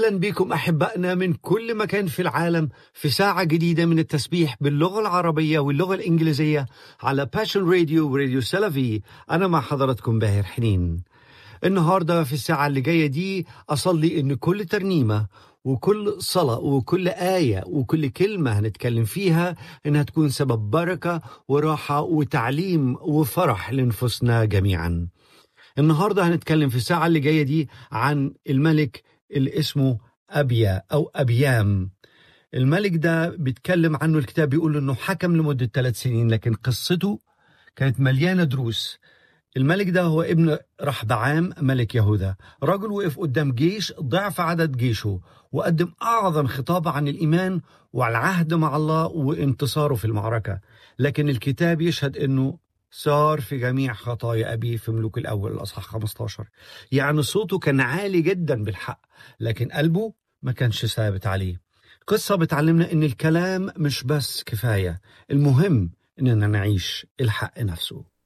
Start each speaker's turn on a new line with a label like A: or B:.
A: أهلا بكم أحبائنا من كل مكان في العالم في ساعة جديدة من التسبيح باللغة العربية واللغة الإنجليزية على باشن راديو وراديو سلفي. أنا مع حضراتكم باهر حنين. النهاردة في الساعة اللي جاية دي أصلي إن كل ترنيمة وكل صلاة وكل آية وكل كلمة هنتكلم فيها إنها تكون سبب بركة وراحة وتعليم وفرح لنفسنا جميعا. النهاردة هنتكلم في الساعة اللي جاية دي عن الملك اللي اسمه أبيا أو أبيام. الملك ده بيتكلم عنه الكتاب بيقول إنه حكم لمدة 3 سنين، لكن قصته كانت مليانة دروس. الملك ده هو ابن رحبعام ملك يهوذا، رجل وقف قدام جيش ضعف عدد جيشه وقدم أعظم خطاب عن الإيمان والعهد مع الله وانتصاره في المعركة، لكن الكتاب يشهد إنه صار في جميع خطايا أبيه في ملوك الأول الأصحاح 15. يعني صوته كان عالي جدا بالحق، لكن قلبه ما كانش ثابت عليه. قصة بتعلمنا إن الكلام مش بس كفاية، المهم إننا نعيش الحق نفسه.